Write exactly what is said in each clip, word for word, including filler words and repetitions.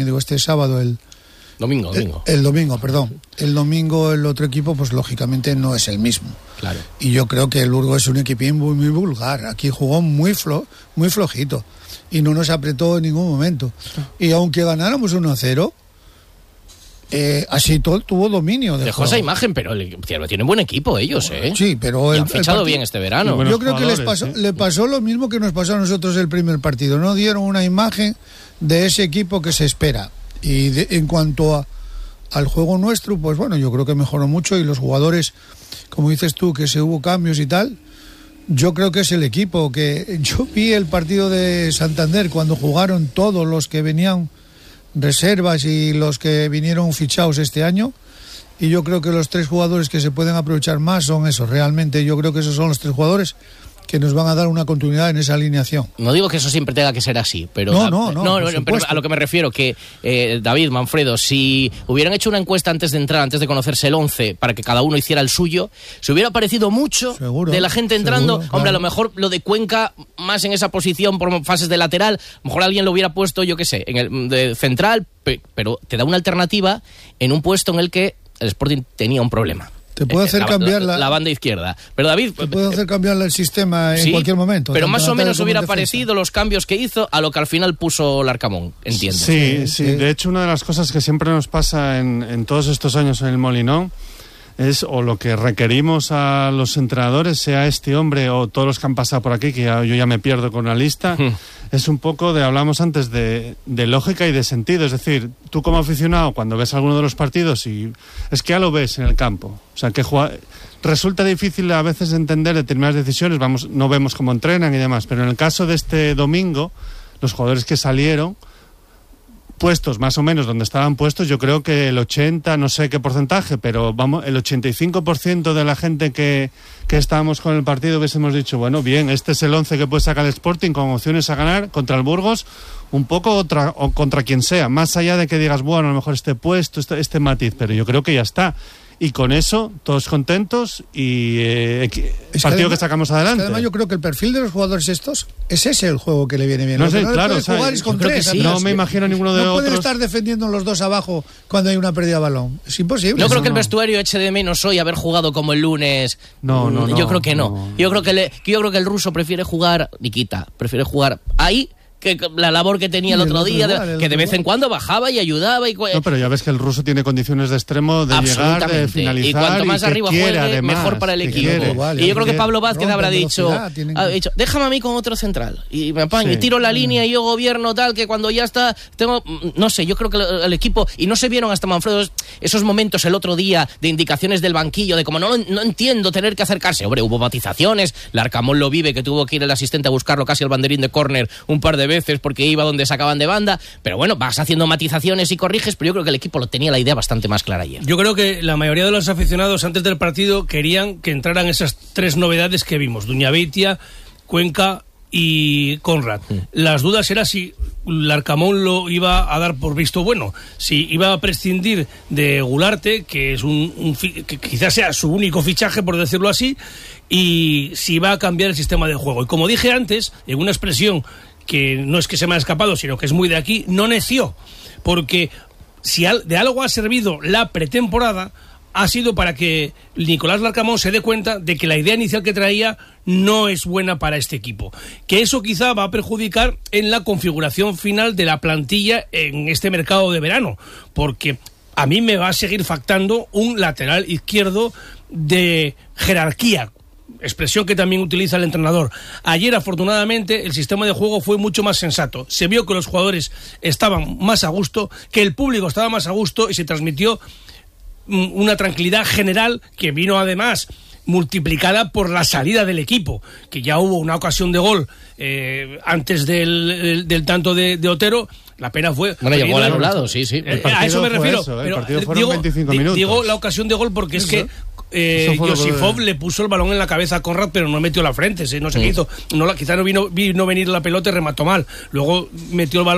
digo, este sábado, el domingo, domingo. El, el domingo, perdón. El domingo el otro equipo, pues lógicamente no es el mismo. Claro. Y yo creo que el Burgos es un equipín muy, muy vulgar. Aquí jugó muy flo, muy flojito y no nos apretó en ningún momento. Y aunque ganáramos uno a cero, eh, así todo tuvo dominio de dejó juego. Esa imagen, pero le, tienen buen equipo ellos, ¿eh? Sí, pero el, el, han fichado el bien este verano. Yo creo que les pasó, ¿eh? le pasó lo mismo que nos pasó a nosotros el primer partido. No dieron una imagen de ese equipo que se espera. Y de, en cuanto a, al juego nuestro, pues bueno, yo creo que mejoró mucho y los jugadores, como dices tú, que se hubo cambios y tal, yo creo que es el equipo que... Yo vi el partido de Santander cuando jugaron todos los que venían reservas y los que vinieron fichados este año, y yo creo que los tres jugadores que se pueden aprovechar más son esos. Realmente yo creo que esos son los tres jugadores que nos van a dar una continuidad en esa alineación. No digo que eso siempre tenga que ser así, pero no, no, no, no, no pero a lo que me refiero, que eh, David, Manfredo, si hubieran hecho una encuesta antes de entrar, antes de conocerse el once, para que cada uno hiciera el suyo, se hubiera parecido mucho seguro, de la gente entrando. Seguro, Hombre, claro. A lo mejor lo de Cuenca, más en esa posición por fases de lateral, a lo mejor alguien lo hubiera puesto, yo qué sé, en el de central, pero te da una alternativa en un puesto en el que el Sporting tenía un problema. Te puede hacer la, cambiar la, la, la banda izquierda. Pero David... Te puede hacer cambiar el sistema en sí, cualquier momento. Pero más o menos hubiera defensa. parecido los cambios que hizo a lo que al final puso Larcamón, entiendo. Sí, sí, sí. De hecho, una de las cosas que siempre nos pasa en, en todos estos años en el Molinón es, o lo que requerimos a los entrenadores, sea este hombre o todos los que han pasado por aquí, que ya, yo ya me pierdo con la lista, hmm. es un poco de, hablamos antes, de, de lógica y de sentido. Es decir, tú como aficionado, cuando ves alguno de los partidos, y es que ya lo ves en el campo. O sea, que juega, resulta difícil a veces entender determinadas decisiones, vamos, no vemos cómo entrenan y demás, pero en el caso de este domingo, los jugadores que salieron, puestos más o menos donde estaban puestos, yo creo que el ochenta, no sé qué porcentaje, pero vamos, el ochenta y cinco por ciento de la gente que, que estábamos con el partido hubiésemos dicho, bueno, bien, este es el once que puede sacar el Sporting con opciones a ganar contra el Burgos, un poco otra, o contra quien sea, más allá de que digas, bueno, a lo mejor este puesto, este, este matiz, pero yo creo que ya está. Y con eso, todos contentos y eh, es partido que, además, que sacamos adelante. Es que además yo creo que el perfil de los jugadores estos, es ese el juego que le viene bien. No sé, no claro, o sea, jugar es con tres, sí, no me imagino ninguno de no otros. No pueden estar defendiendo los dos abajo cuando hay una pérdida de balón. Es imposible. No creo no, que el no. vestuario eche de menos hoy haber jugado como el lunes. No, no, no. Yo creo que no. no. Yo creo que, le, yo creo que el ruso prefiere jugar, Nikita, prefiere jugar ahí, que la labor que tenía el otro, el otro día, igual, el que de vez en cuando bajaba y ayudaba. Y... No, pero ya ves que el ruso tiene condiciones de extremo, de llegar, de finalizar. Y cuanto más y arriba quiere, juegue, además, mejor para el equipo. Igual, y yo creo que Pablo Vázquez habrá dicho, tienen... ha dicho, déjame a mí con otro central. Y me apaño, sí. y tiro la línea y yo gobierno tal, que cuando ya está, tengo, no sé, yo creo que el, el equipo, y no se vieron hasta Manfredo esos momentos el otro día de indicaciones del banquillo, de como no, no entiendo tener que acercarse. Hombre, hubo matizaciones, Larcamón lo vive, que tuvo que ir el asistente a buscarlo casi al banderín de córner un par de veces porque iba donde sacaban de banda, pero bueno, vas haciendo matizaciones y corriges, pero yo creo que el equipo lo tenía la idea bastante más clara ayer. Yo creo que la mayoría de los aficionados antes del partido querían que entraran esas tres novedades que vimos, Duñabeitia, Cuenca y Conrad. Mm. Las dudas era si Larcamón lo iba a dar por visto bueno, si iba a prescindir de Gularte, que es un, un que quizás sea su único fichaje, por decirlo así, y si iba a cambiar el sistema de juego. Y como dije antes, en una expresión que no es que se me ha escapado, sino que es muy de aquí, no neció, porque si de algo ha servido la pretemporada, ha sido para que Nicolás Larcamón se dé cuenta de que la idea inicial que traía no es buena para este equipo, que eso quizá va a perjudicar en la configuración final de la plantilla en este mercado de verano, porque a mí me va a seguir faltando un lateral izquierdo de jerarquía, expresión que también utiliza el entrenador. Ayer, afortunadamente, el sistema de juego fue mucho más sensato. Se vio que los jugadores estaban más a gusto, que el público estaba más a gusto y se transmitió una tranquilidad general que vino además multiplicada por la salida del equipo, que ya hubo una ocasión de gol eh, antes del, del, del tanto de, de Otero. La pena fue... Bueno, llegó al anulado, sí, sí. Eh, a eso me refiero. Eso, pero, el partido fueron digo, veinticinco minutos. Digo la ocasión de gol porque es ¿Eso? que eh, Josifov de... le puso el balón en la cabeza a Conrad, pero no metió la frente, ¿sí? No sé sí. qué hizo. No, la, quizá no vino, vino venir la pelota y remató mal. Luego metió el balón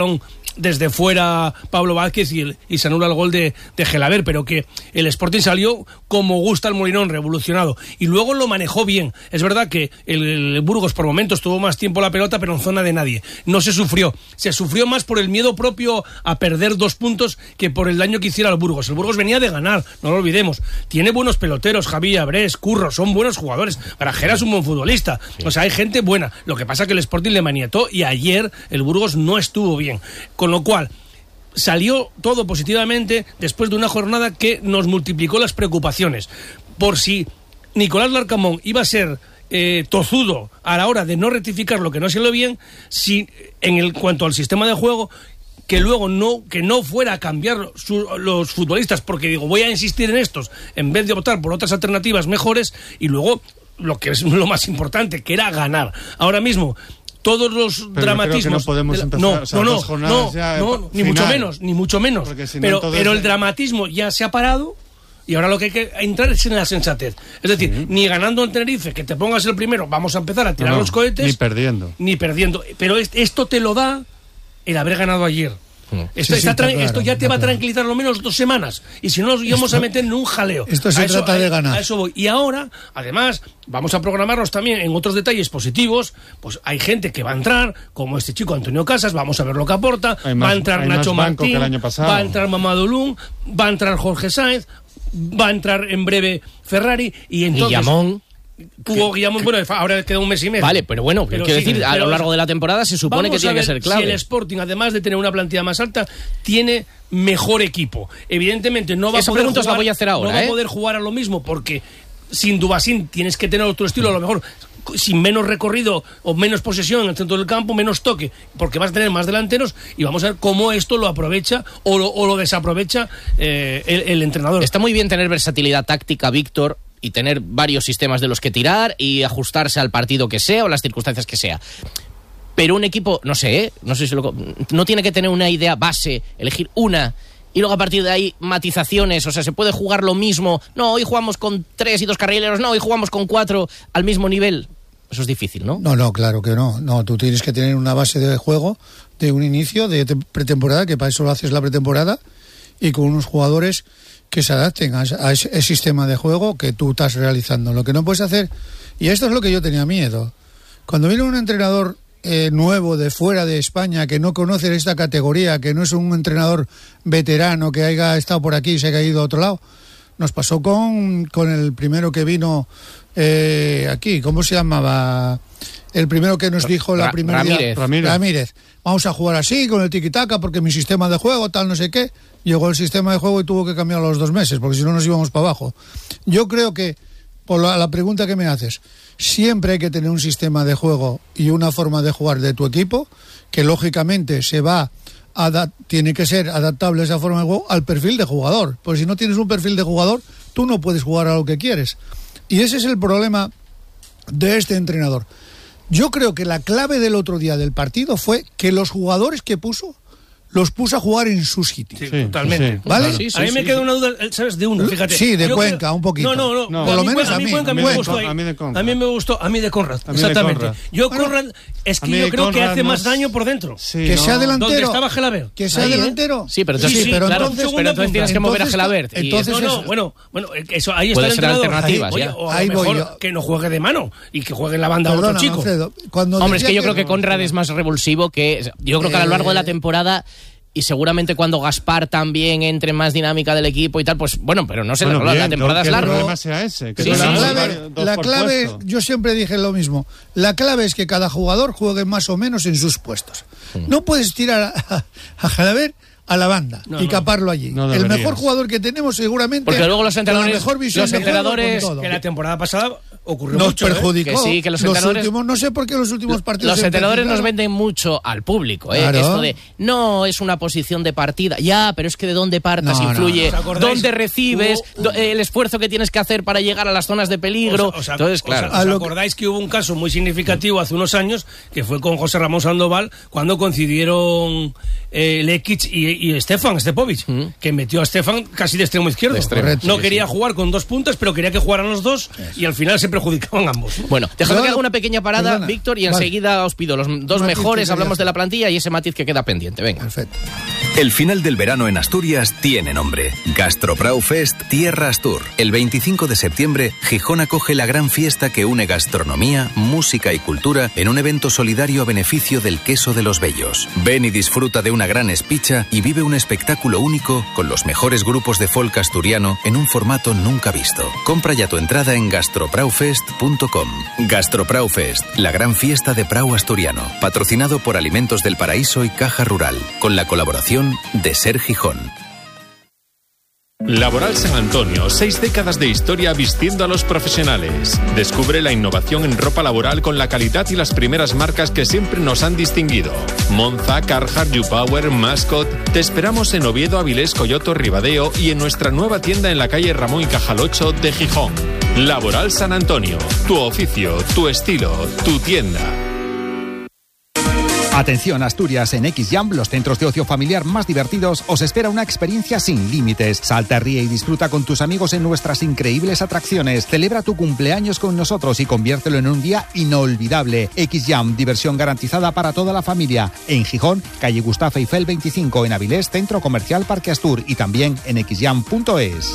desde fuera Pablo Vázquez y, el, y se anula el gol de, de Gelabert, pero que el Sporting salió como gusta el Molinón, revolucionado, y luego lo manejó bien. Es verdad que el, el Burgos por momentos tuvo más tiempo la pelota, pero en zona de nadie. No se sufrió. Se sufrió más por el miedo propio a perder dos puntos que por el daño que hiciera el Burgos. El Burgos venía de ganar, no lo olvidemos. Tiene buenos peloteros, Javi Abrés, Curro, son buenos jugadores. Grajera es un buen futbolista. Sí. O sea, hay gente buena. Lo que pasa es que el Sporting le maniató y ayer el Burgos no estuvo bien. Con lo cual, salió todo positivamente después de una jornada que nos multiplicó las preocupaciones. Por si Nicolás Larcamón iba a ser eh, tozudo a la hora de no rectificar lo que no se lo bien, si en el cuanto al sistema de juego, que luego no, que no fuera a cambiar su, los futbolistas, porque digo, voy a insistir en estos, en vez de optar por otras alternativas mejores, y luego lo que es lo más importante, que era ganar. Ahora mismo, todos los pero dramatismos. No podemos la, empezar, no, o sea, no, dos jornadas no, ya no, final. ni mucho menos, ni mucho menos. Si no, pero pero el es... dramatismo ya se ha parado y ahora lo que hay que entrar es en la sensatez. Es decir, sí. ni ganando en Tenerife, que te pongas el primero, vamos a empezar a tirar no, los cohetes. Ni perdiendo. Ni perdiendo. Pero esto te lo da el haber ganado ayer. Esto, sí, sí, está, claro, esto ya te va claro. a tranquilizar lo menos dos semanas. Y si no, nos íbamos esto, a meter en un jaleo. Esto se a eso, trata de a, ganar. A eso voy. Y ahora, además, vamos a programarnos también en otros detalles positivos. Pues hay gente que va a entrar, como este chico Antonio Casas, vamos a ver lo que aporta. Más, va a entrar Nacho Martín, va a entrar Mamadou Lum, va a entrar Jorge Sáenz, va a entrar en breve Ferrari. Y entonces... Guillamón. Hugo Guillamón, bueno, ahora queda un mes y medio. Vale, pero bueno, pero quiero sí, decir, a lo largo de la temporada se supone que tiene que ser clave. Si el Sporting, además de tener una plantilla más alta, tiene mejor equipo. Evidentemente no va Esa a poder pregunta jugar, os la voy a hacer ahora, no va ¿eh? a poder jugar a lo mismo, porque sin Dubasín tienes que tener otro estilo, a lo mejor sin menos recorrido o menos posesión en el centro del campo, menos toque, porque vas a tener más delanteros, y vamos a ver cómo esto lo aprovecha o lo, o lo desaprovecha eh, el, el entrenador. Está muy bien tener versatilidad táctica, Víctor, y tener varios sistemas de los que tirar y ajustarse al partido que sea o las circunstancias que sea. Pero un equipo, no sé, ¿eh? no sé si lo, no tiene que tener una idea base, elegir una y luego a partir de ahí matizaciones. O sea, se puede jugar lo mismo. No, hoy jugamos con tres y dos carrileros. No, hoy jugamos con cuatro al mismo nivel. Eso es difícil, ¿no? No, no, claro que no. No, tú tienes que tener una base de juego de un inicio de pretemporada, que para eso lo haces la pretemporada, y con unos jugadores que se adapten a ese sistema de juego que tú estás realizando. Lo que no puedes hacer, y esto es lo que yo tenía miedo, cuando viene un entrenador eh, nuevo de fuera de España, que no conoce esta categoría, que no es un entrenador veterano que haya estado por aquí y se haya ido a otro lado. Nos pasó con, con el primero que vino eh, aquí, ¿cómo se llamaba? El primero que nos dijo la Ra- primera Ramírez. día, Ramírez. Ramírez. Vamos a jugar así, con el tiquitaca, porque mi sistema de juego, tal, no sé qué. Llegó el sistema de juego y tuvo que cambiarlo a los dos meses, porque si no nos íbamos para abajo. Yo creo que, por la, la pregunta que me haces, siempre hay que tener un sistema de juego y una forma de jugar de tu equipo, que lógicamente se va a tiene que ser adaptable esa forma de juego al perfil de jugador. Porque si no tienes un perfil de jugador, tú no puedes jugar a lo que quieres. Y ese es el problema de este entrenador. Yo creo que la clave del otro día del partido fue que los jugadores que puso, los puso a jugar en su sitio. Sí, sí, totalmente. Sí, ¿Vale? Claro. Sí, sí, a mí me sí, queda sí. una duda, ¿sabes? De uno, fíjate. Sí, de Yo Cuenca, creo... un poquito. No, no, no. No. Por lo a mí, menos a a mí mí. Cuenca A mí me de gustó. Conrad. ahí. A mí de Conrad. A mí me gustó, a mí de Conrad, A mí de exactamente. Conrad. Yo Bueno, Conrad, es a que mí yo de creo que Conrad hace más más- daño por dentro. Sí, Que no. sea delantero. ¿Dónde estaba Gelabert? Que sea Ahí, ¿eh? delantero. Sí, pero entonces, Sí, sí, pero claro, entonces- pero entonces tienes que mover a entonces- Gelabert. y entonces eso- No, es- no, bueno, bueno, eso, ahí Puede está el ser entrenador. alternativas, Oye, ya. o a Ahí lo voy mejor yo. que no juegue de mano y que juegue en la banda Perdona, otro chico. Manfredo, cuando Hombre, es decía que yo creo que Conrad es más revulsivo que... Yo creo que a lo largo de la Eh, temporada... Y seguramente cuando Gaspar también entre en más dinámica del equipo y tal, pues bueno, pero no sé, Bueno, la, la bien, temporada no, es que el larga. problema sea ese. Que Sí, no sí, la le sí. hagan clave, varios- dos la por clave puesto. yo siempre dije lo mismo. La clave es que cada jugador juegue más o menos en sus puestos. No puedes tirar a, a Gelabert a la banda No, y no. caparlo allí. No el deberías. mejor jugador que tenemos seguramente. Porque luego los con entrenadores- la mejor visión los de juego, entrenadores- con todo. Que la temporada pasada ocurrió nos mucho, ¿eh? perjudicó. Que sí, que los los entrenadores- últimos, no sé por qué los últimos partidos. Los se entrenadores nos perjudicaron. venden mucho al público, ¿eh? Claro. Esto de, no, es una posición de partida. Ya, pero es que de dónde partas No, no, influye, no. ¿Os acordáis? dónde recibes, Hubo- do- el esfuerzo que tienes que hacer para llegar a las zonas de peligro. O sea, Entonces, o sea, claro. ¿os A lo que- acordáis que hubo un caso muy significativo hace unos años que fue con José Ramón Sandoval cuando coincidieron eh, Lekic y, y Stefan Stepovic, que metió a Stefan casi de extremo izquierdo. De extremo. Correcto. No Sí, quería sí. jugar con dos puntas, pero quería que jugaran los dos y al final se perjudicaban ambos, ¿no? Bueno, dejadme Yo- que haga una pequeña parada, Perdona. Víctor, y Vale. enseguida os pido los dos Matiz mejores, que hablamos quería de la hacer. plantilla y ese matiz que queda pendiente. Venga. Perfecto. El final del verano en Asturias tiene nombre. Gastroprau Fest Tierra Astur. El veinticinco de septiembre, Gijón acoge la gran fiesta que une gastronomía, música y cultura en un evento solidario a beneficio del queso de los bellos. Ven y disfruta de una gran espicha y vive un espectáculo único con los mejores grupos de folk asturiano en un formato nunca visto. Compra ya tu entrada en gastropraufest punto com. Gastroprau Fest, la gran fiesta de Prau asturiano, patrocinado por Alimentos del Paraíso y Caja Rural, con la colaboración de Ser Gijón. Laboral San Antonio, seis décadas de historia vistiendo a los profesionales. Descubre la innovación en ropa laboral con la calidad y las primeras marcas que siempre nos han distinguido. Monza, Carhartt, YouPower, Mascot. Te esperamos en Oviedo, Avilés, Coyoto, Ribadeo y en nuestra nueva tienda en la calle Ramón y Cajal ocho de Gijón. Laboral San Antonio, tu oficio, tu estilo, tu tienda. Atención Asturias, en X-Jam, los centros de ocio familiar más divertidos, os espera una experiencia sin límites. Salta, ríe y disfruta con tus amigos en nuestras increíbles atracciones. Celebra tu cumpleaños con nosotros y conviértelo en un día inolvidable. X-Jam, diversión garantizada para toda la familia. En Gijón, calle Gustavo Eiffel veinticinco, en Avilés, Centro Comercial Parque Astur y también en x jam punto es.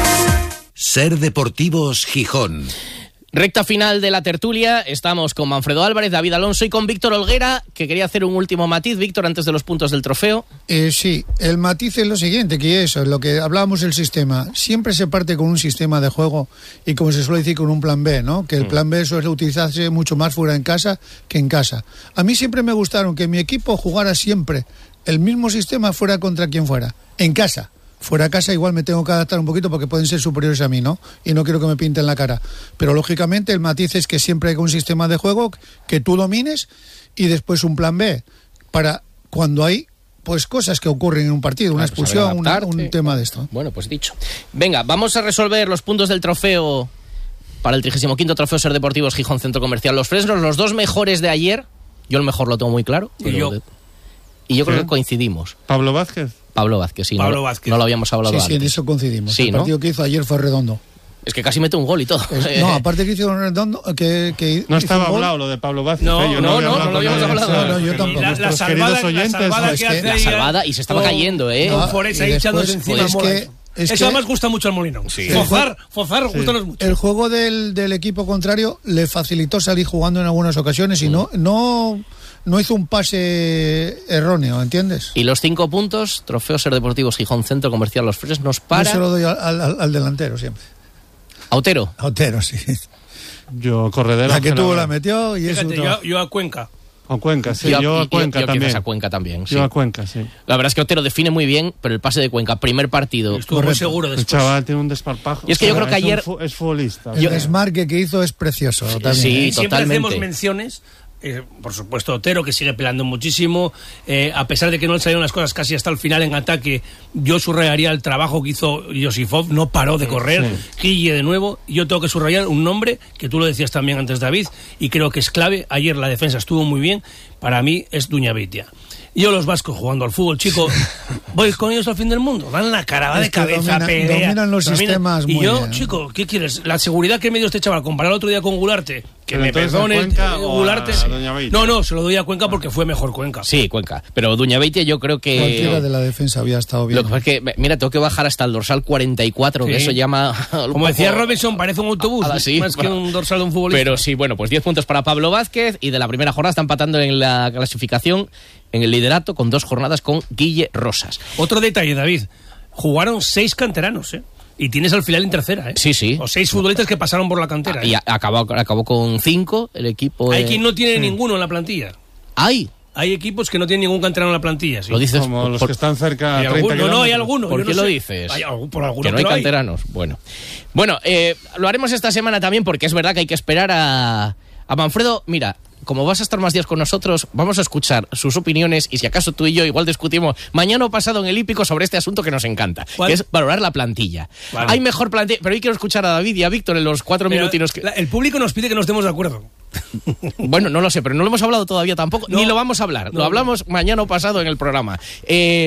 Ser Deportivos Gijón. Recta final de la tertulia, estamos con Manfredo Álvarez, David Alonso y con Víctor Olguera, que quería hacer un último matiz. Víctor, antes de los puntos del trofeo. Eh, sí, el matiz es lo siguiente, que eso, lo que hablábamos del sistema. Siempre se parte con un sistema de juego y como se suele decir con un plan B, ¿no? Que el plan B suele utilizarse mucho más fuera en casa que en casa. A mí siempre me gustaron que mi equipo jugara siempre el mismo sistema fuera contra quien fuera, en casa. Fuera a casa igual me tengo que adaptar un poquito porque pueden ser superiores a mí, ¿no? Y no quiero que me pinten la cara. Pero lógicamente el matiz es que siempre hay un sistema de juego que tú domines y después un plan B para cuando hay pues cosas que ocurren en un partido, una Ah, pues expulsión, saber una- adaptarte. un tema de esto. Bueno, pues dicho. Venga, vamos a resolver los puntos del trofeo para el trigésimo quinto trofeo Ser Deportivos Gijón Centro Comercial Los Fresnos. Los dos mejores de ayer, yo el mejor lo tengo muy claro. Y pero yo. de- y yo creo ¿Sí? que coincidimos. Pablo Vázquez. Pablo Vázquez, sí. Pablo no, Vázquez. no lo habíamos hablado Sí, sí, en antes. eso coincidimos. Sí, el ¿no? partido que hizo ayer fue redondo. Es que casi mete un gol y todo. Es- no, aparte que hizo redondo, que, que No hizo estaba un gol. hablado lo de Pablo Vázquez. No, ¿eh? Yo no, había no, hablado no lo con habíamos nadie. hablado. No, no, yo Y tampoco. La, la nuestros salvada, queridos oyentes, la salvada es que que hace la ahí, salvada, y se estaba con- cayendo, ¿eh? Con No, Forés y ahí después, echándose encima. es mola que- eso. es Eso que- además gusta mucho al Molinón. Sí. Fozar, Fozar gusta Sí. mucho. El juego del, del equipo contrario le facilitó salir jugando en algunas ocasiones y no, no, no hizo un pase erróneo, ¿entiendes? Y los cinco puntos, trofeo Ser Deportivos Gijón Centro Comercial Los Fresnos Yo para se lo doy al, al- al delantero siempre. Autero. A Otero, sí. Yo, Corredera. La que Ángela, tuvo la metió y eso. Fíjate, yo, yo a Cuenca. O Cuenca, sí. Yo- Yo, a yo- Cuenca yo también. quizás a Cuenca también, sí. Yo a Cuenca, sí. La verdad es que Otero define muy bien, pero el pase de Cuenca, primer partido. Estuvo muy Correcto. seguro El después. chaval tiene un desparpajo. Y es que yo creo que Es un ayer- fu- Es futbolista. El o sea, desmarque que hizo es precioso también. sí. ¿eh? Y siempre totalmente. hacemos menciones, eh, por supuesto Otero, que sigue peleando muchísimo, eh, a pesar de que no le salieron las cosas casi hasta el final en ataque, yo subrayaría el trabajo que hizo Josifov, no paró de correr, Guille de nuevo, y yo tengo que subrayar un nombre, que tú lo decías también antes, David, y creo que es clave, ayer la defensa estuvo muy bien, para mí es Duñavitia. Yo los vascos jugando al fútbol, chico, voy con ellos al fin del mundo, dan la cara, va de Es que cabeza, domina- pelea, dominan los sistemas y muy yo, bien. chico, ¿qué quieres? La seguridad que me dio este chaval, comparar el otro día con Gularte, que Pero me entonces, ¿a perdone, Cuenca eh, o a Gularte. Doña No, no, se lo doy a Cuenca porque fue mejor Cuenca. Sí, Cuenca. Pero Duñaveitia yo creo que... Cualquiera de la defensa había estado bien. Lo que pasa es que, mira, tengo que bajar hasta el dorsal cuarenta y cuatro, que Sí. eso llama... un Como decía poco- Robinson, parece un autobús, Ah, sí, más que para- un dorsal de un futbolista. Pero sí, bueno, pues diez puntos para Pablo Vázquez y de la primera jornada está empatando en la clasificación, en el liderato, con dos jornadas con Guille Rosas. Otro detalle, David, jugaron seis canteranos, ¿eh? Y tienes al final en tercera, ¿eh? Sí, sí. O seis futbolistas que pasaron por la cantera. Y ¿eh? a- acabó, acabó con cinco el equipo... Hay de- quien no tiene ninguno en la plantilla. ¡Ay! Hay equipos que no tienen ningún canterano en la plantilla. ¿sí? Lo dices Como los por- que están cerca Hay a treinta alguno, no, no, hay kilómetros. alguno. ¿Por yo qué no lo sé. dices? Hay algún- por alguno que no hay pero canteranos. Bueno, bueno eh, lo haremos esta semana también porque es verdad que hay que esperar a, a Manfredo. Mira, como vas a estar más días con nosotros, vamos a escuchar sus opiniones y si acaso tú y yo igual discutimos mañana o pasado en el Hípico sobre este asunto que nos encanta, ¿Cuál? que es valorar la plantilla. Vale. Hay mejor plantilla, pero hoy quiero escuchar a David y a Víctor en los cuatro Pero minutinos que... la- el público nos pide que no estemos de acuerdo. Bueno, no lo sé, pero no lo hemos hablado todavía tampoco, No. ni lo vamos a hablar. No, lo hablamos mañana o pasado en el programa. Eh,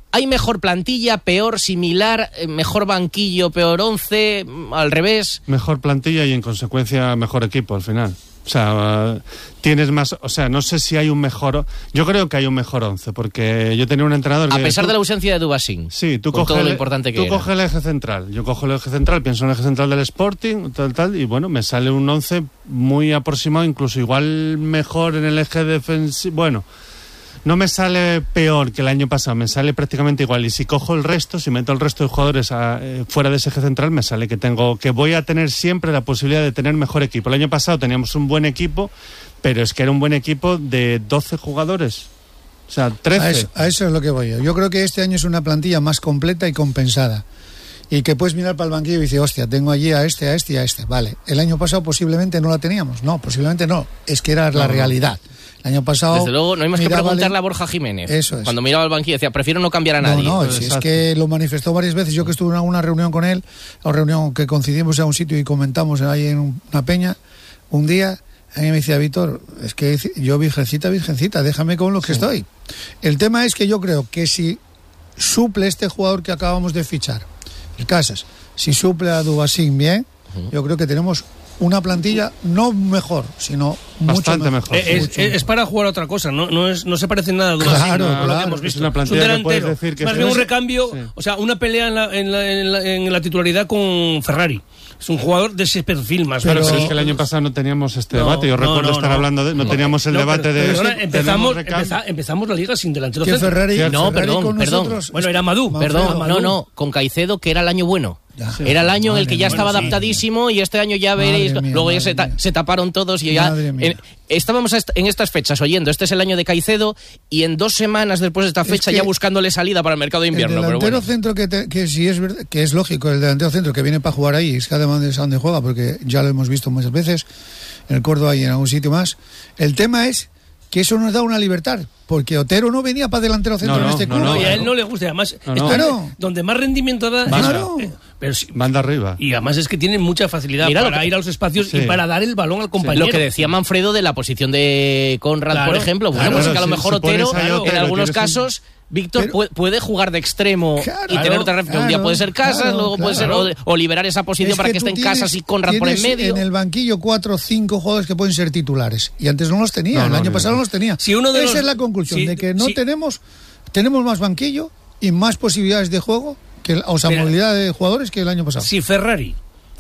¿Hay mejor plantilla, peor, similar, mejor banquillo, peor once, al revés? Mejor plantilla y en consecuencia mejor equipo al final. O sea, uh, tienes más... O sea, no sé si hay un mejor... Yo creo que hay un mejor once, porque yo tenía un entrenador... A que pesar tú, de la ausencia de Dubasín. Sí, tú con coges todo lo el, importante que tú era. coges el eje central. Yo cojo el eje central, pienso en el eje central del Sporting, tal, tal, y bueno, me sale un once muy aproximado, incluso igual mejor en el eje defensivo. Bueno... No me sale peor que el año pasado, me sale prácticamente igual. Y si cojo el resto, si meto el resto de jugadores a, eh, fuera de ese eje central, me sale que tengo que voy a tener siempre la posibilidad de tener mejor equipo. El año pasado teníamos un buen equipo, pero es que era un buen equipo de doce jugadores. O sea, trece. A eso, a eso es lo que voy yo. Yo creo que este año es una plantilla más completa y compensada. Y que puedes mirar para el banquillo y decir, hostia, tengo allí a este, a este y a este. Vale, el año pasado posiblemente no la teníamos. No, posiblemente no. Es que era la no, realidad. El año pasado... Desde luego, no hay más que preguntarle le... a Borja Jiménez. Eso es. Cuando miraba el banquillo decía, prefiero no cambiar a nadie. No, no, si es que lo manifestó varias veces. Yo que estuve en alguna reunión con él, una reunión que coincidimos en un sitio y comentamos ahí en una peña, un día, a mí me decía, Víctor, es que yo virgencita, virgencita, déjame con lo que sí. estoy. El tema es que yo creo que si suple este jugador que acabamos de fichar, el Casas, si suple a Dubasín bien, uh-huh. yo creo que tenemos una plantilla no mejor, sino bastante mucho mejor. mejor. Es, mucho es, mejor. es para jugar a otra cosa, no, no, es, no se parece nada a Dubasín, claro, no, claro, lo que hemos visto. Es una plantilla es un delantero, que puedes decir que más es bien un ese. recambio, Sí. o sea, una pelea en la, en, la, en, la, en la titularidad con Ferrari. Es un jugador de ese perfil más. Pero, pero pero es que el año pasado no teníamos este no, debate. Yo no, recuerdo no, estar no. hablando de... No, no teníamos el no, debate pero, de... pero ahora empezamos, recam- empeza, empezamos la liga sin delantero Que centro. Ferrari, No, Ferrari perdón, con perdón. nosotros, Bueno, era Madú. Perdón, Manfredo, no, Madú. no, con Caicedo, que era el año bueno. Ya. Era el año en el que Madre ya mía. estaba Bueno, sí. adaptadísimo y este año ya veréis. Madre mía, luego ya madre se, ta- mía. se taparon todos y ya. Madre mía. en- estábamos est- en estas fechas oyendo, este es el año de Caicedo y en dos semanas después de esta Es fecha que ya buscándole salida para el mercado de invierno. El Pero delantero bueno. centro que, te, que sí es verdad, que es lógico, el delantero centro que viene para jugar ahí, es que además de dónde juega, porque ya lo hemos visto muchas veces, en el Córdoba y en algún sitio más. El tema es que eso nos da una libertad, porque Otero no venía para delantero centro No, no, en este no, club. No, no, y a él claro. no le gusta, además, No, es no. donde, Claro. donde más rendimiento da. Claro. eh, pero sí, Banda arriba. y además es que tiene mucha facilidad Mira lo para que- ir a los espacios Sí. y para dar el balón al compañero. Lo que decía Manfredo de la posición de Conrad, Claro, por ejemplo. Bueno, claro, pues es que a lo si- mejor si pones Otero, ahí a Otero, en algunos tienes un- casos, Víctor Pero- puede, puede jugar de extremo Claro, y tener otra referencia. Un día claro, puede ser Casas, claro, luego puede ser claro. o, o liberar esa posición Es para que, tú estén tienes- Casas y Conrad por en tienes medio. en el banquillo cuatro o cinco jugadores que pueden ser titulares. Y antes no los tenía, No, el no, año no, pasado no. no los tenía. Si uno de Esa los- es la conclusión, si- de que no si- tenemos, tenemos más banquillo y más posibilidades de juego, que, el- o sea, Mira, movilidad de jugadores que el año pasado. Si Ferrari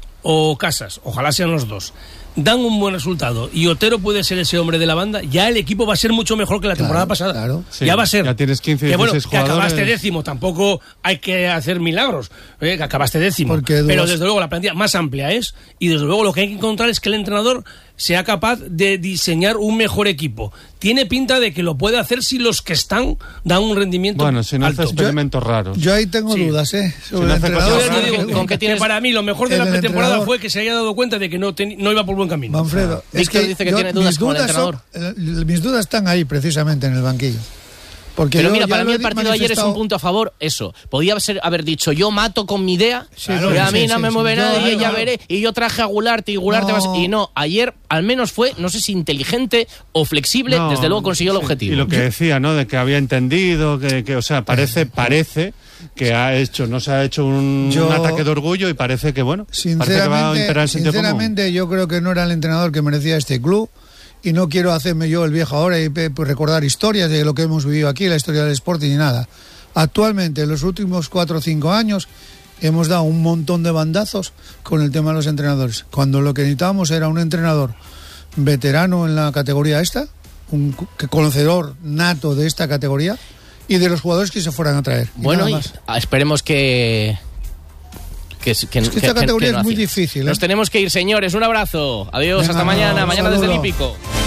o Casas, ojalá sean los dos, dan un buen resultado y Otero puede ser ese hombre de la banda, ya el equipo va a ser mucho mejor que la Claro, temporada pasada. claro. Sí, ya va a ser. ya tienes quince, que bueno, dieciséis que acabaste jugadores. décimo, tampoco hay que hacer milagros. eh, que acabaste décimo. Porque Pero dudas- desde luego la plantilla más amplia es, y desde luego lo que hay que encontrar es que el entrenador sea capaz de diseñar un mejor equipo. Tiene pinta de que lo puede hacer si los que están dan un rendimiento Bueno, si no hace alto. experimentos raros. Yo ahí tengo Sí. dudas, ¿eh? Sobre no el hace entrenador. cosas Yo ya te raras. digo ¿Con qué que tienes- para mí lo mejor de el la pretemporada entrenador- fue que se haya dado cuenta de que no, ten- no iba por buen camino. Manfredo, es Víctor que dice que yo- tiene dudas mis con el dudas son- eh, mis dudas están ahí precisamente en el banquillo. Porque Pero yo mira, ya para lo mí he el partido de ayer es un manifestado- punto a favor, eso. Podía ser, haber dicho, yo mato con mi idea, Sí, y claro, a mí sí, no sí, me sí. mueve Yo, nadie, ya claro. veré. Y yo traje a Gularte y Gularte No. va a- Y no, ayer al menos fue, no sé si inteligente o flexible, No, desde luego consiguió el sí. objetivo. Y lo que decía, ¿no? De que había entendido, que, que o sea, parece, parece que ha hecho, no se ha hecho un, Yo- un ataque de orgullo y parece que, bueno, parece que va a Sinceramente, imperar el sentido común. sinceramente yo creo que no era el entrenador que merecía este club y no quiero hacerme yo el viejo ahora y pe- pues, recordar historias de lo que hemos vivido aquí, la historia del Sporting y nada. Actualmente, en los últimos cuatro o cinco años, hemos dado un montón de bandazos con el tema de los entrenadores. Cuando lo que necesitábamos era un entrenador veterano en la categoría esta, un cu- que conocedor nato de esta categoría y de los jugadores que se fueran a traer. Y Bueno, nada y más. ah, esperemos que... Que, que, Es que esta categoría es muy hacía. difícil, ¿eh? Nos tenemos que ir, señores. Un abrazo. Adiós, Venga, hasta mañana. un Mañana desde el saludo. Hípico.